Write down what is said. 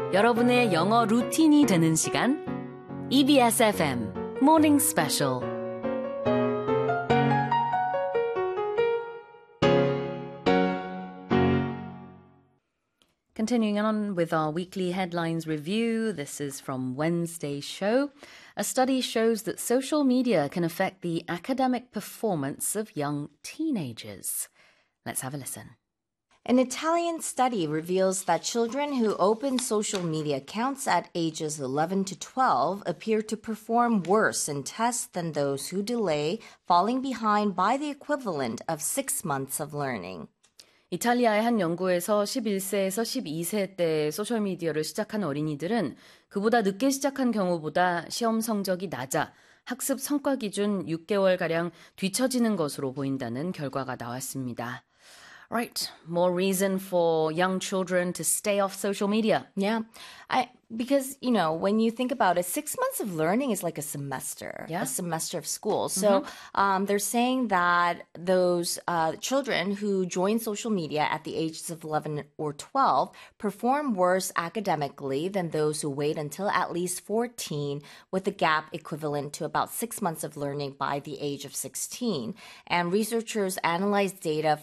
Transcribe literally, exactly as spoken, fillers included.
여러분의 영어 루틴이 되는 시간 이비에스 에프엠 Morning Special. Continuing on with our weekly headlines review, this is from Wednesday's show. A study shows that social media can affect the academic performance of young teenagers. Let's have a listen. An Italian study reveals that children who open social media accounts at ages eleven to twelve appear to perform worse in tests than those who delay, falling behind by the equivalent of six months of learning. 이탈리아의 한 연구에서 십일 세에서 십이 세 때 소셜미디어를 시작한 어린이들은 그보다 늦게 시작한 경우보다 시험 성적이 낮아 학습 성과 기준 육 개월가량 뒤처지는 것으로 보인다는 결과가 나왔습니다. Right, more reason for young children to stay off social media. Yeah, I because, you know, when you think about it, six months of learning is like a semester, Yeah. a semester of school. So um, they're saying that those uh, children who join social media at the ages of eleven or twelve perform worse academically than those who wait until at least fourteen, with a gap equivalent to about six months of learning by the age of sixteen. And researchers analyzed data